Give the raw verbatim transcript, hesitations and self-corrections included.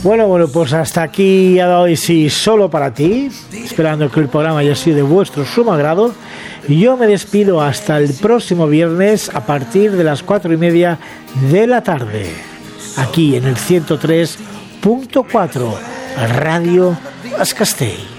Bueno, bueno, pues hasta aquí ha dado hoy sí solo para ti, esperando que el programa haya sido de vuestro sumo agrado. Y yo me despido hasta el próximo viernes a partir de las cuatro y media de la tarde, aquí en el ciento tres punto cuatro, Radio As Castell.